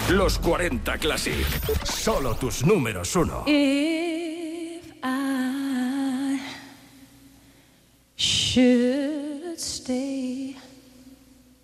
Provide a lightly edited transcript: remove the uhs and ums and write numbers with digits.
Los 40 Classic. Solo tus números uno. If I should stay